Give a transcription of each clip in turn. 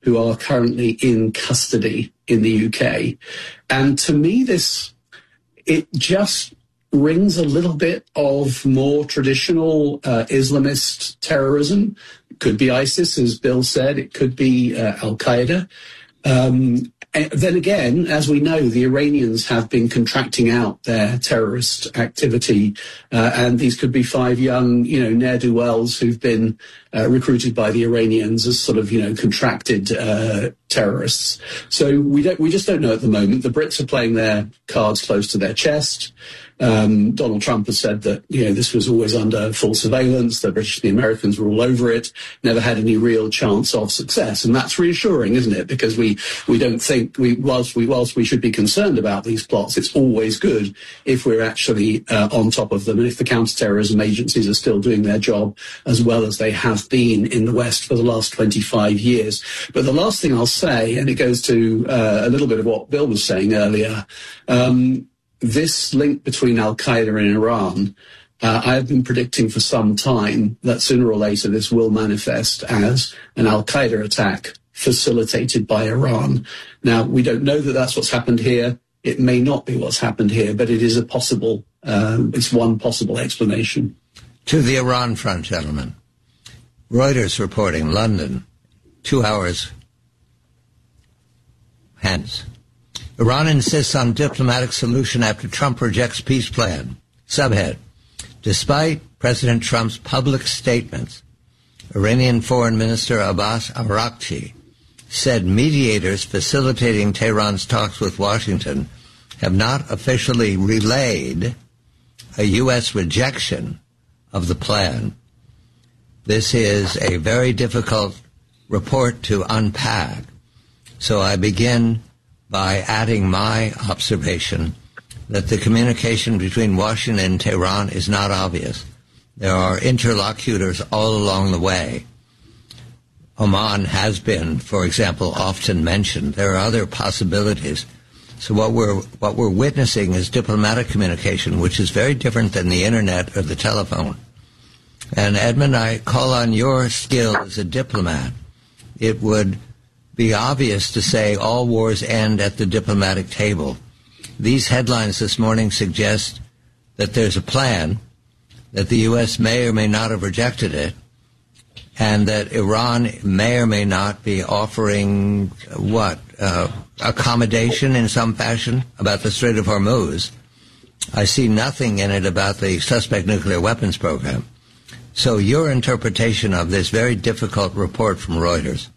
who are currently in custody in the UK. And to me, it just rings a little bit of more traditional Islamist terrorism. It could be ISIS, as Bill said. It could be Al-Qaeda. Then again, as we know, the Iranians have been contracting out their terrorist activity, and these could be 5 young, ne'er-do-wells who've been recruited by the Iranians as sort of, contracted terrorists. So we just don't know at the moment. The Brits are playing their cards close to their chest. Donald Trump has said that, this was always under full surveillance. The British and the Americans were all over it, never had any real chance of success. And that's reassuring, isn't it? Because we don't think, whilst we should be concerned about these plots, it's always good if we're actually on top of them and if the counterterrorism agencies are still doing their job as well as they have been in the West for the last 25 years. But the last thing I'll say, and it goes to a little bit of what Bill was saying earlier, this link between Al-Qaeda and Iran, I have been predicting for some time that sooner or later this will manifest as an Al-Qaeda attack facilitated by Iran. Now, we don't know that that's what's happened here. It may not be what's happened here, but it is it's one possible explanation. To the Iran front, gentlemen. Reuters reporting, London, 2 hours hence. Iran insists on diplomatic solution after Trump rejects peace plan. Subhead. Despite President Trump's public statements, Iranian Foreign Minister Abbas Araghchi said mediators facilitating Tehran's talks with Washington have not officially relayed a U.S. rejection of the plan. This is a very difficult report to unpack. So I begin by adding my observation that the communication between Washington and Tehran is not obvious. There are interlocutors all along the way. Oman has been, for example, often mentioned. There are other possibilities. So what we're witnessing is diplomatic communication, which is very different than the internet or the telephone. And Edmund, I call on your skill as a diplomat. It would be obvious to say all wars end at the diplomatic table. These headlines this morning suggest that there's a plan, that the U.S. may or may not have rejected it, and that Iran may or may not be offering, accommodation in some fashion about the Strait of Hormuz. I see nothing in it about the suspect nuclear weapons program. So your interpretation of this very difficult report from Reuters.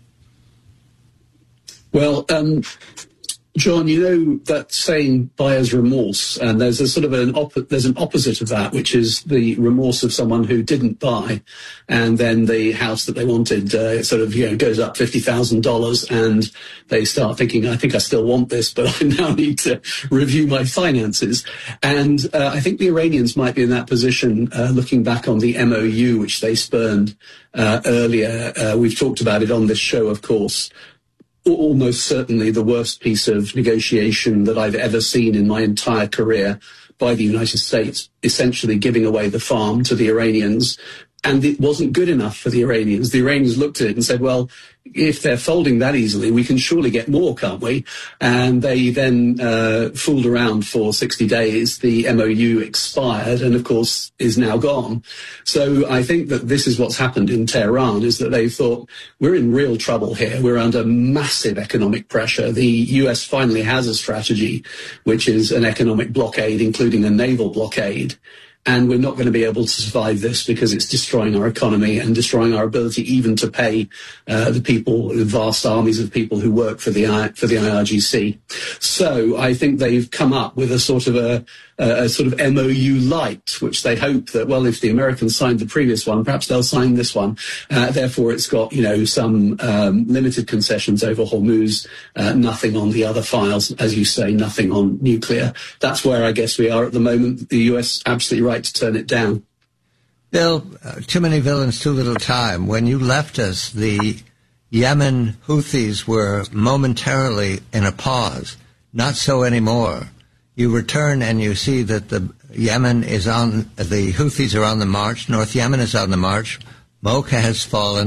Well, John, that saying buyer's remorse, and there's a sort of there's an opposite of that, which is the remorse of someone who didn't buy, and then the house that they wanted goes up $50,000, and they start thinking, I think I still want this, but I now need to review my finances. And I think the Iranians might be in that position, looking back on the MOU, which they spurned earlier. We've talked about it on this show, of course. Almost certainly the worst piece of negotiation that I've ever seen in my entire career by the United States, essentially giving away the farm to the Iranians. And it wasn't good enough for the Iranians. The Iranians looked at it and said, well, if they're folding that easily, we can surely get more, can't we? And they then fooled around for 60 days. The MOU expired and, of course, is now gone. So I think that this is what's happened in Tehran, is that they thought, we're in real trouble here. We're under massive economic pressure. The US finally has a strategy, which is an economic blockade, including a naval blockade. And we're not going to be able to survive this because it's destroying our economy and destroying our ability even to pay the vast armies of people who work for the IRGC. So I think they've come up with a sort of MOU light, which they hope that, well, if the Americans signed the previous one, perhaps they'll sign this one. Therefore, it's got, some limited concessions over Hormuz, nothing on the other files, as you say, nothing on nuclear. That's where I guess we are at the moment. The US absolutely right to turn it down. Bill, too many villains, too little time. When you left us, the Yemen Houthis were momentarily in a pause. Not so anymore. You return and you see that the Houthis are on the march. North Yemen is on the march. Mocha has fallen.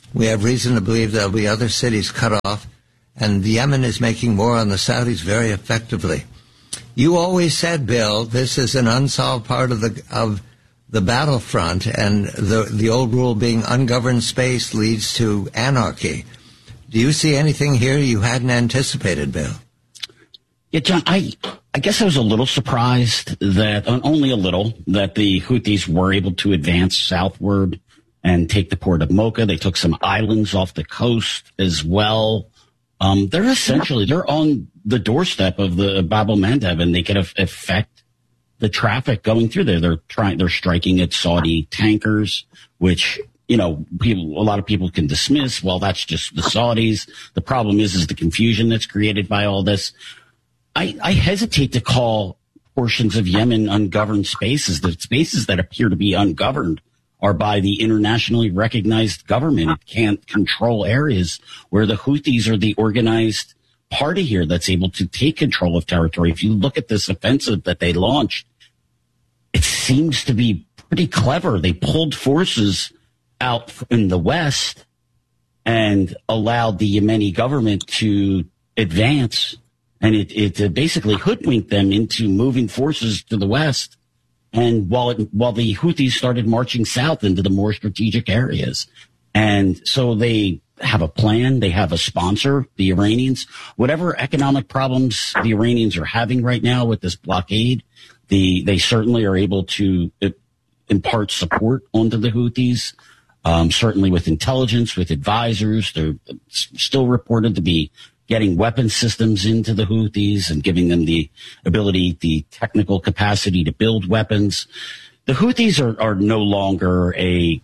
We have reason to believe there'll be other cities cut off, and Yemen is making war on the Saudis very effectively. You always said, Bill, this is an unsolved part of the battlefront, and the old rule being ungoverned space leads to anarchy. Do you see anything here you hadn't anticipated, Bill? Yeah, John, I guess I was a little surprised that, only a little, that the Houthis were able to advance southward and take the port of Mocha. They took some islands off the coast as well. They're on the doorstep of the Bab el-Mandeb, and they can affect the traffic going through there. They're striking at Saudi tankers, which, a lot of people can dismiss. Well, that's just the Saudis. The problem is the confusion that's created by all this. I hesitate to call portions of Yemen ungoverned spaces. The spaces that appear to be ungoverned are by the internationally recognized government. It can't control areas where the Houthis are the organized party here that's able to take control of territory. If you look at this offensive that they launched, it seems to be pretty clever. They pulled forces out in the west and allowed the Yemeni government to advance, and it basically hoodwinked them into moving forces to the west. And while the Houthis started marching south into the more strategic areas. And so they have a plan. They have a sponsor, the Iranians. Whatever economic problems the Iranians are having right now with this blockade, they certainly are able to impart support onto the Houthis, certainly with intelligence, with advisors. They're still reported to be getting weapon systems into the Houthis and giving them the ability, the technical capacity to build weapons. The Houthis are no longer a,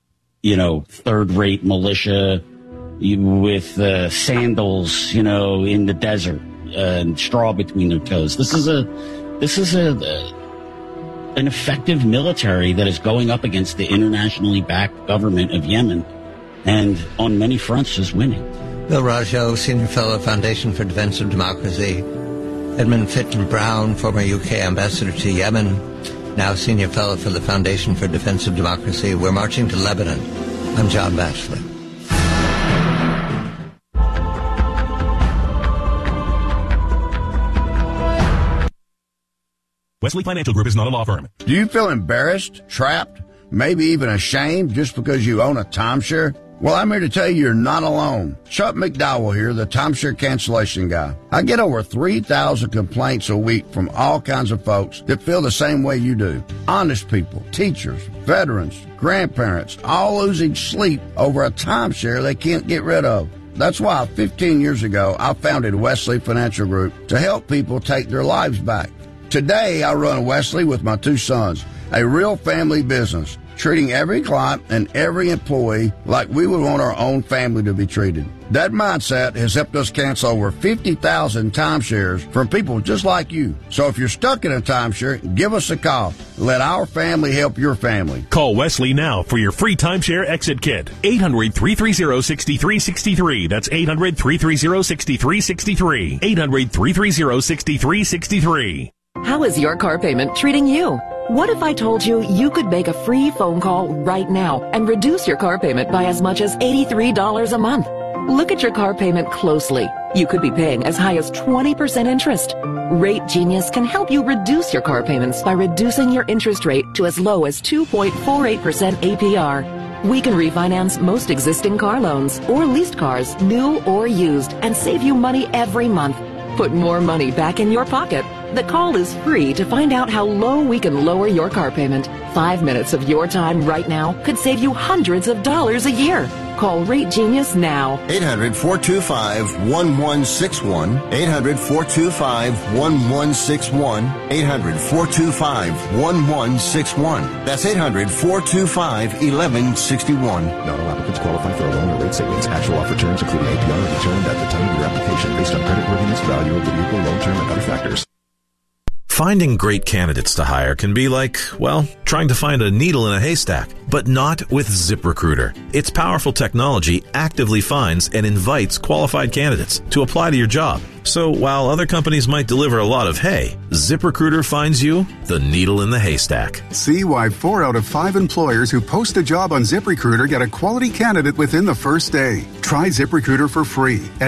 third-rate militia with sandals, in the desert and straw between their toes. This is an effective military that is going up against the internationally backed government of Yemen, and on many fronts is winning. Bill Rajo, Senior Fellow, Foundation for Defense of Democracy. Edmund Fitton Brown, former UK Ambassador to Yemen, now Senior Fellow for the Foundation for Defense of Democracy. We're marching to Lebanon. I'm John Batchelor. Wesley Financial Group is not a law firm. Do you feel embarrassed, trapped, maybe even ashamed just because you own a timeshare? Well, I'm here to tell you you're not alone. Chuck McDowell here, the timeshare cancellation guy. I get over 3,000 complaints a week from all kinds of folks that feel the same way you do. Honest people, teachers, veterans, grandparents, all losing sleep over a timeshare they can't get rid of. That's why 15 years ago, I founded Wesley Financial Group to help people take their lives back. Today, I run Wesley with my two sons, a real family business, treating every client and every employee like we would want our own family to be treated. That mindset has helped us cancel over 50,000 timeshares from people just like you. So if you're stuck in a timeshare, give us a call. Let our family help your family. Call Wesley now for your free timeshare exit kit. 800-330-6363. That's 800-330-6363. 800-330-6363. How is your car payment treating you? What if I told you you could make a free phone call right now and reduce your car payment by as much as $83 a month? Look at your car payment closely. You could be paying as high as 20% interest. Rate Genius can help you reduce your car payments by reducing your interest rate to as low as 2.48% APR. We can refinance most existing car loans or leased cars, new or used, and save you money every month. Put more money back in your pocket. The call is free to find out how low we can lower your car payment. 5 minutes of your time right now could save you hundreds of dollars a year. Call Rate Genius now. 800-425-1161. 800-425-1161. 800-425-1161. That's 800-425-1161. Not all applicants qualify for a loan or rate savings. Actual offer terms, including APR, are determined at the time of your application based on creditworthiness, value of the vehicle, loan term, and other factors. Finding great candidates to hire can be like, well, trying to find a needle in a haystack, but not with ZipRecruiter. Its powerful technology actively finds and invites qualified candidates to apply to your job. So while other companies might deliver a lot of hay, ZipRecruiter finds you the needle in the haystack. See why 4 out of 5 employers who post a job on ZipRecruiter get a quality candidate within the first day. Try ZipRecruiter for free